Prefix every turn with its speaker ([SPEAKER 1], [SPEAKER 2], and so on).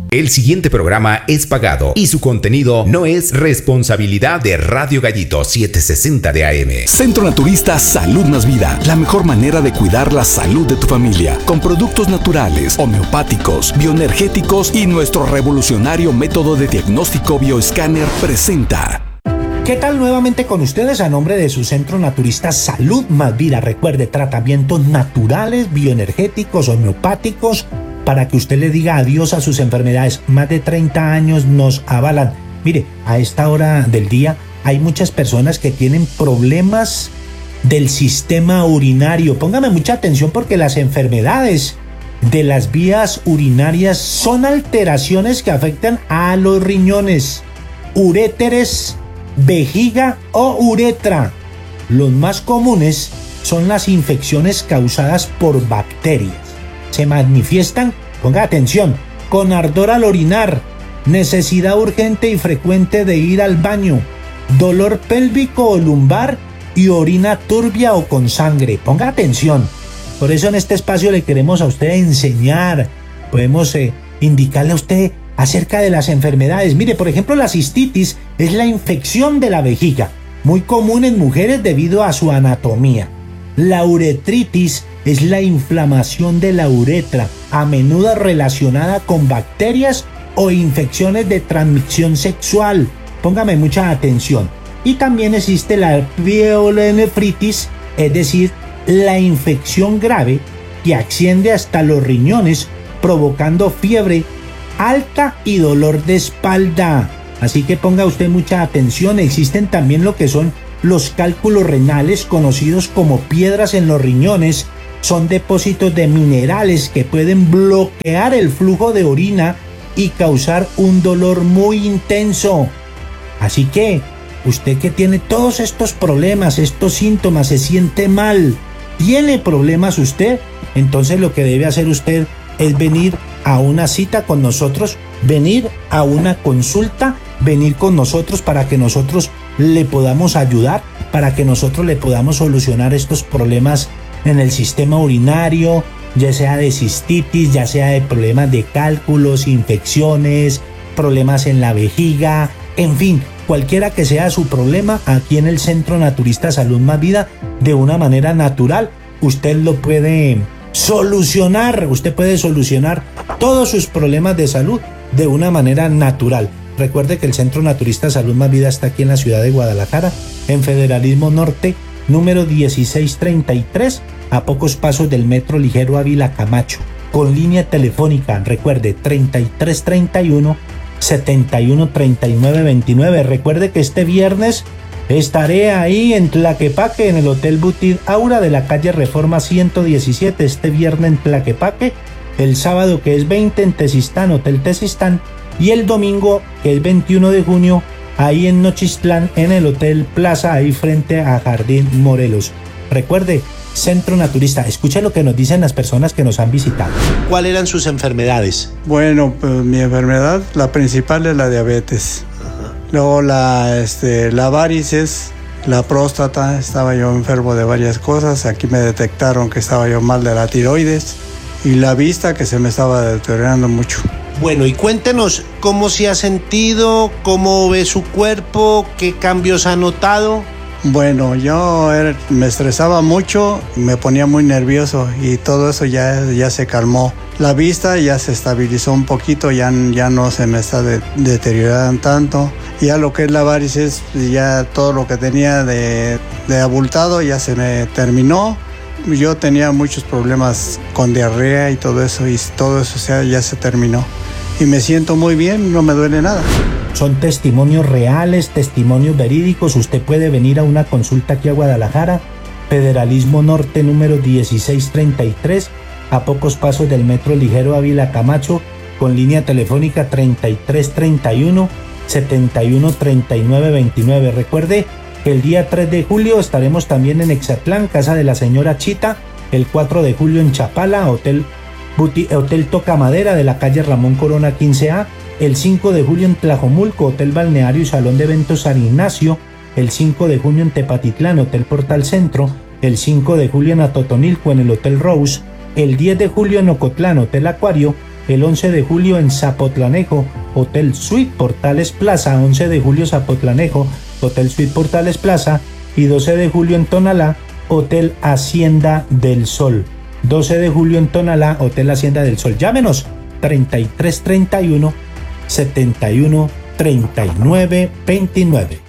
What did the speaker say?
[SPEAKER 1] El siguiente programa es pagado y su contenido no es responsabilidad de Radio Gallito 760 de AM.
[SPEAKER 2] Centro Naturista Salud Más Vida, la mejor manera de cuidar la salud de tu familia, con productos naturales, homeopáticos, bioenergéticos y nuestro revolucionario método de diagnóstico bioescáner presenta.
[SPEAKER 3] ¿Qué tal? Nuevamente con ustedes a nombre de su Centro Naturista Salud Más Vida. Recuerde, tratamientos naturales, bioenergéticos, homeopáticos, para que usted le diga adiós a sus enfermedades. Más de 30 años nos avalan. Mire, a esta hora del día hay muchas personas que tienen problemas del sistema urinario. Póngame mucha atención porque las enfermedades de las vías urinarias son alteraciones que afectan a los riñones, uréteres, vejiga o uretra. Los más comunes son las infecciones causadas por bacterias. Se manifiestan, ponga atención, con ardor al orinar, necesidad urgente y frecuente de ir al baño, dolor pélvico o lumbar y orina turbia o con sangre. Ponga atención. Por eso en este espacio le queremos a usted enseñar, podemos indicarle a usted acerca de las enfermedades. Mire, por ejemplo, la cistitis es la infección de la vejiga, muy común en mujeres debido a su anatomía. La uretritis es la inflamación de la uretra, a menudo relacionada con bacterias o infecciones de transmisión sexual. Póngame mucha atención. Y también existe la pielonefritis, es decir, la infección grave que asciende hasta los riñones, provocando fiebre alta y dolor de espalda. Así que ponga usted mucha atención. Existen también lo que son los cálculos renales, conocidos como piedras en los riñones. Son depósitos de minerales que pueden bloquear el flujo de orina y causar un dolor muy intenso. Así que usted que tiene todos estos problemas, estos síntomas, se siente mal, tiene problemas usted, entonces lo que debe hacer usted es venir a una cita con nosotros, venir a una consulta, venir con nosotros para que nosotros le podamos ayudar, para que nosotros le podamos solucionar estos problemas en el sistema urinario, ya sea de cistitis, ya sea de problemas de cálculos, infecciones, problemas en la vejiga, en fin, cualquiera que sea su problema, aquí en el Centro Naturista Salud Más Vida, de una manera natural, usted lo puede solucionar. Usted puede solucionar todos sus problemas de salud de una manera natural. Recuerde que el Centro Naturista Salud Más Vida está aquí en la ciudad de Guadalajara, en Federalismo Norte, número 1633, a pocos pasos del Metro Ligero Ávila Camacho, con línea telefónica, recuerde, 3331 713929. Recuerde que este viernes estaré ahí en Tlaquepaque, en el Hotel Boutique Aura de la calle Reforma 117, este viernes en Tlaquepaque, el sábado que es 20 en Tezistán, Hotel Tezistán, y el domingo que es 21 de junio ahí en Nochistlán, en el Hotel Plaza, ahí frente a Jardín Morelos. Recuerde, Centro Naturista, escuche lo que nos dicen las personas que nos han visitado. ¿Cuáles eran sus enfermedades?
[SPEAKER 4] Bueno, pues mi enfermedad, la principal es la diabetes. Luego la varices, la próstata, estaba yo enfermo de varias cosas. Aquí me detectaron que estaba yo mal de la tiroides y la vista, que se me estaba deteriorando mucho.
[SPEAKER 3] Bueno, y cuéntenos cómo se ha sentido, cómo ve su cuerpo, qué cambios ha notado.
[SPEAKER 4] Bueno, yo me estresaba mucho, me ponía muy nervioso y todo eso ya se calmó. La vista ya se estabilizó un poquito, ya no se me está deteriorando tanto. Ya lo que es la varices, ya todo lo que tenía de abultado ya se me terminó. Yo tenía muchos problemas con diarrea y todo eso ya se terminó. Y me siento muy bien, no me duele nada.
[SPEAKER 3] Son testimonios reales, testimonios verídicos. Usted puede venir a una consulta aquí a Guadalajara, Federalismo Norte número 1633, a pocos pasos del Metro Ligero Ávila Camacho, con línea telefónica 3331 713929. Recuerde que el día 3 de julio estaremos también en Exatlán, casa de la señora Chita, el 4 de julio en Chapala, Hotel Toca Madera de la calle Ramón Corona 15A, el 5 de julio en Tlajomulco, Hotel Balneario y Salón de Eventos San Ignacio, el 5 de junio en Tepatitlán, Hotel Portal Centro, el 5 de julio en Atotonilco en el Hotel Rose, el 10 de julio en Ocotlán, Hotel Acuario, El 11 de julio en Zapotlanejo, Hotel Suite Portales Plaza. 11 de julio Zapotlanejo, Hotel Suite Portales Plaza. Y 12 de julio en Tonalá, Hotel Hacienda del Sol. 12 de julio en Tonalá, Hotel Hacienda del Sol. Llámenos 3331 71 39 29.